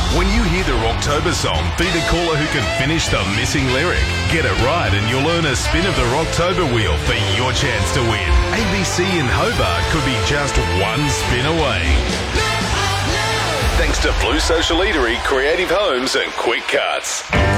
When you hear the Rocktober song, be the caller who can finish the missing lyric. Get it right and you'll earn a spin of the Rocktober wheel for your chance to win. ABC in Hobart could be just one spin away. Thanks to Blue Social Eatery, Creative Homes and Quick Cuts.